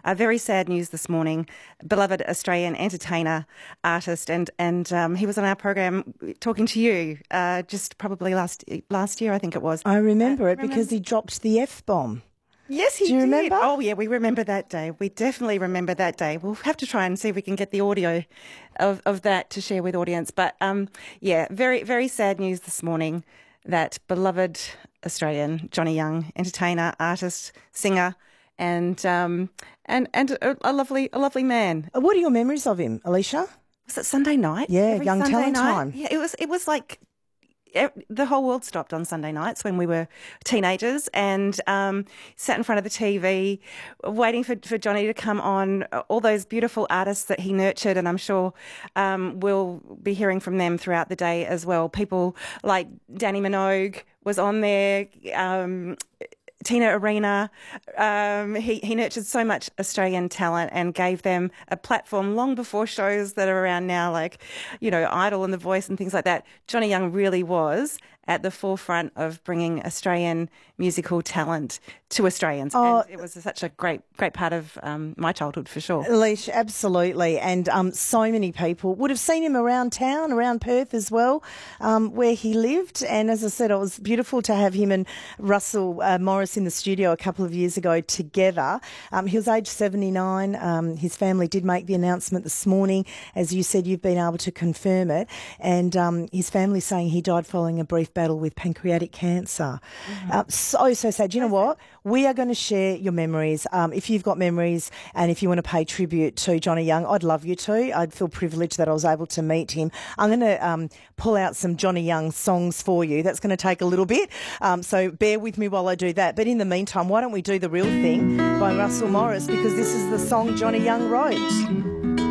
Very sad news this morning. Beloved Australian entertainer, artist, and he was on our program talking to you just probably last year, I think it was. I remember it because he dropped the F-bomb. Yes, he did. Do you remember? Oh, yeah, we remember that day. We definitely remember that day. We'll have to try and see if we can get the audio of that to share with audience. But, yeah, very, very sad news this morning that beloved Australian Johnny Young, entertainer, artist, singer, and a lovely man. What are your memories of him, Alicia? Was it Sunday night? Yeah, Every Young Sunday Talent night? time. Yeah, it was like the whole world stopped on Sunday nights when we were teenagers, and sat in front of the TV waiting for Johnny to come on. All those beautiful artists that he nurtured, and I'm sure we'll be hearing from them throughout the day as well. People like Danny Minogue was on there. Tina Arena. He nurtured so much Australian talent and gave them a platform long before shows that are around now, like, Idol and The Voice and things like that. Johnny Young really was at the forefront of bringing Australian musical talent to Australians. Oh, and it was such a great part of my childhood, for sure. Alicia, absolutely. And so many people would have seen him around town, around Perth as well, where he lived. And as I said, it was beautiful to have him and Russell Morris in the studio a couple of years ago together. He was aged 79. His family did make the announcement this morning. As you said, you've been able to confirm it. And his family saying he died following a brief battle with pancreatic cancer. So sad. Do you know what? We are going to share your memories. If you've got memories and if you want to pay tribute to Johnny Young, I'd love you to. I'd feel privileged that I was able to meet him. I'm going to pull out some Johnny Young songs for you. That's going to take a little bit. So bear with me while I do that. But in the meantime, why don't we do The Real Thing by Russell Morris, because this is the song Johnny Young wrote.